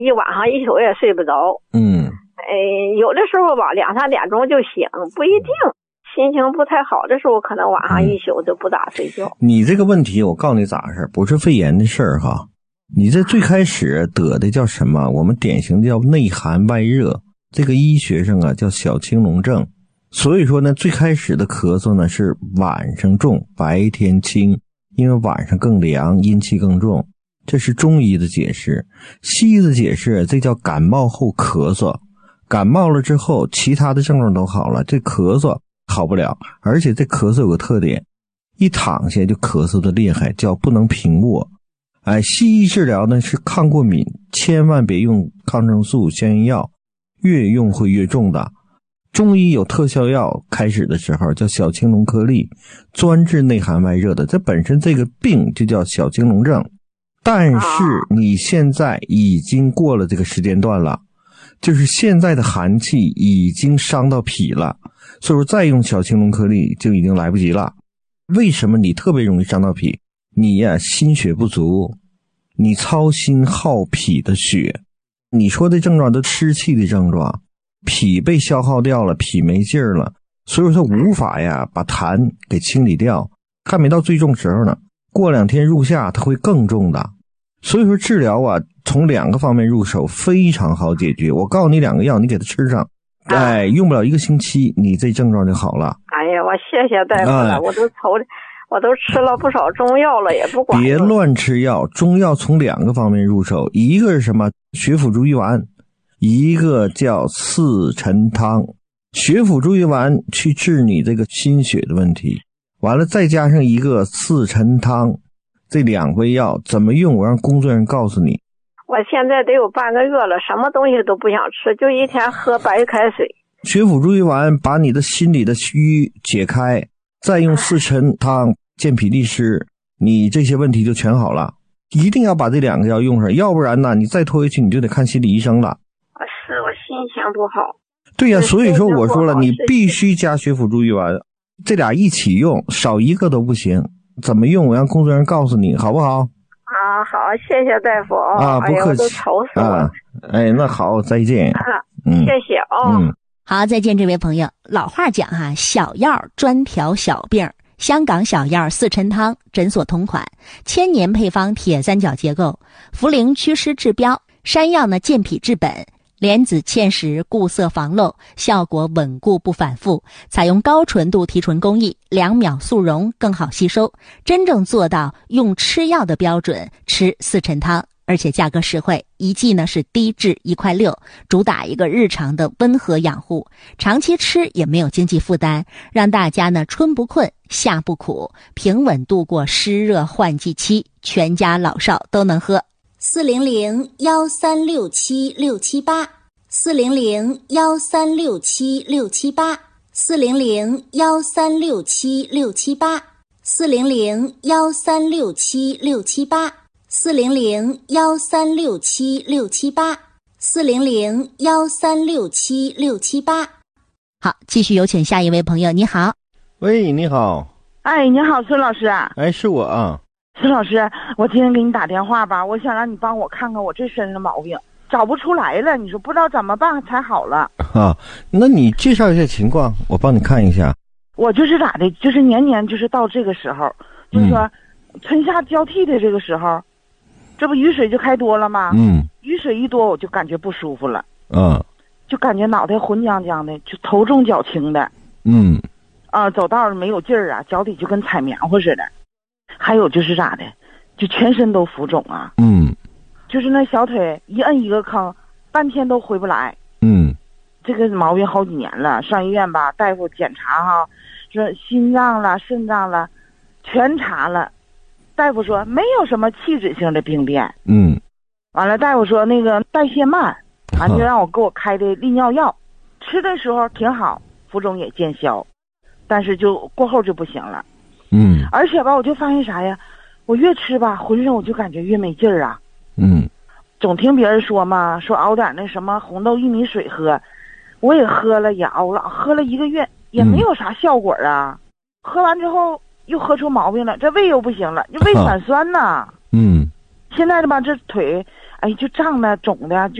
一晚上一宿也睡不着。有的时候吧2、3点钟就醒，不一定。心情不太好的时候，可能晚上一宿就不咋睡觉。 你这个问题我告诉你咋回事，不是肺炎的事儿哈。你这最开始得的叫什么？我们典型的叫内寒外热，这个医学上啊叫小青龙症。所以说呢，最开始的咳嗽呢是晚上重，白天轻，因为晚上更凉，阴气更重。这是中医的解释。西医的解释，这叫感冒后咳嗽。感冒了之后，其他的症状都好了，这咳嗽好不了。而且这咳嗽有个特点，一躺下就咳嗽的厉害，叫不能平卧。西医治疗呢是抗过敏，千万别用抗生素、消炎药，越用会越重的。中医有特效药，开始的时候叫小青龙颗粒，专治内寒外热的。这本身这个病就叫小青龙症，但是你现在已经过了这个时间段了，就是现在的寒气已经伤到脾了，所以说再用小青龙颗粒就已经来不及了。为什么你特别容易伤到脾？你呀心血不足，你操心耗脾的血。你说的症状都湿气的症状，脾被消耗掉了，脾没劲儿了，所以说无法呀把痰给清理掉，还没到最重时候呢，过2天入夏它会更重的。所以说治疗啊从2个方面入手非常好解决。我告诉你2个药，你给它吃上，用不了1个星期你这症状就好了。 哎呀，我谢谢大夫了，我都吃了不少中药了，也不管。 别乱吃药，中药从2个方面入手，一个是什么？血府逐瘀丸，一个叫四陈汤。血府逐瘀丸去治你这个心血的问题，完了再加上一个四陈汤，这2味药怎么用？我让工作人员告诉你。 我现在得有半个月了，什么东西都不想吃，就一天喝白开水。 血府逐瘀丸把你的心里的虚解开，再用四陈汤健脾利湿，你这些问题就全好了。一定要把这2个药用上，要不然呢你再拖回去你就得看心理医生了。 是我心情不好。 对呀，所以说我说了，你必须加血府逐瘀丸，这俩一起用，少一个都不行。怎么用我让工作人员告诉你，好不好？ 好，谢谢大夫不客气。 都愁死我了。 那好，再见。 谢谢好，再见这位朋友。老话讲小药专调小病，香港小药四陈汤诊所同款，1000年配方铁三角结构，茯苓祛湿治标，山药呢健脾治本，莲子芡实固色防漏，效果稳固不反复，采用高纯度提纯工艺，2秒速溶更好吸收，真正做到用吃药的标准吃四陈汤。而且价格实惠，一剂呢是低至1.6块，主打一个日常的温和养护，长期吃也没有经济负担，让大家呢春不困夏不苦，平稳度过湿热换季期，全家老少都能喝。 400-1367-678 400-1367-678 400-1367-678 400-1367-678 400-1367-678 400-1367-678。 好，继续有请下一位朋友。你好。 喂，你好。 哎，你好，孙老师啊。 哎，是我啊。 孙老师，我今天给你打电话吧，我想让你帮我看看我这身的毛病，找不出来了，你说不知道怎么办才好了。 那你介绍一下情况，我帮你看一下。 我就是咋的，就是年年就是到这个时候，就是说春夏交替的这个时候，这不雨水就开多了吗？雨水一多我就感觉不舒服了。就感觉脑袋浑僵僵的，就头重脚轻的。走道没有劲儿啊，脚底就跟踩棉花似的。还有就是咋的，就全身都浮肿啊。就是那小腿一摁一个坑，半天都回不来。这个毛病好几年了，上医院吧，大夫检查说心脏了、肾脏了，全查了。大夫说没有什么器质性的病变。完了，大夫说那个代谢慢，完就让我给我开的利尿药，吃的时候挺好，浮肿也见消，但是就过后就不行了。而且吧，我就发现啥呀，我越吃吧，浑身我就感觉越没劲儿啊。总听别人说嘛，说熬点那什么红豆薏米水喝，我也喝了，也熬了，喝了1个月也没有啥效果啊。喝完之后又喝出毛病了，这胃又不行了，就胃反酸呐。现在的吧，这腿哎，就胀的肿的，